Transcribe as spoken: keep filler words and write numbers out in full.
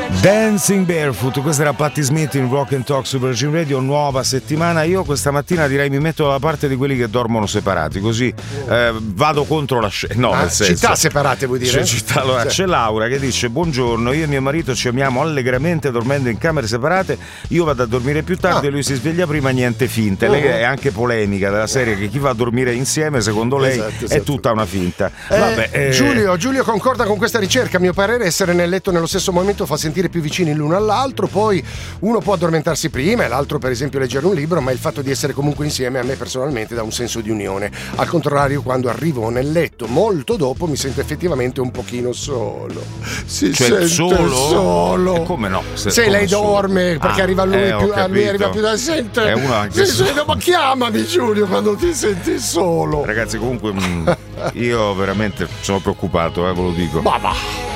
Dancing Barefoot, questa era Patti Smith in Rock and Talk su Virgin Radio, nuova settimana. Io questa mattina direi mi metto dalla parte di quelli che dormono separati, così eh, vado contro la scena. No, ah, nel senso, città separate vuoi dire? C'è, città, allora, sì. C'è Laura che dice: buongiorno, io e mio marito ci amiamo allegramente dormendo in camere separate, io vado a dormire più tardi ah. e lui si sveglia prima, niente finte. Uh-huh. Lei è anche polemica della serie che chi va a dormire insieme secondo lei esatto, esatto. è tutta una finta. eh, Vabbè, eh... Giulio, Giulio concorda con questa ricerca. A mio parere essere nel letto nello stesso momento fa sentire più vicini l'uno all'altro, poi uno può addormentarsi prima e l'altro per esempio leggere un libro, ma il fatto di essere comunque insieme a me personalmente dà un senso di unione. Al contrario, quando arrivo nel letto molto dopo mi sento effettivamente un pochino solo. Si cioè, sente solo? solo. E come no? Se, se lei dorme solo. perché ah, arriva lui, eh, più, a lui arriva più da sente. È uno anche si sente, ma chiamami Giulio quando ti senti solo. Ragazzi, comunque mh, io veramente sono preoccupato, eh, ve lo dico. Ma va.